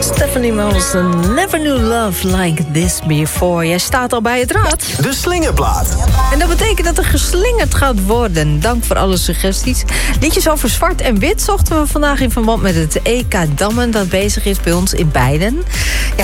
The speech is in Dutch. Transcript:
Stephanie Wilson, Never Knew Love Like This Before. Jij staat al bij het raad. De slingerplaat. En dat betekent dat er geslingerd gaat worden. Dank voor alle suggesties. Liedjes over zwart en wit zochten we vandaag in verband met het EK Dammen dat bezig is bij ons in Beiden. Ja,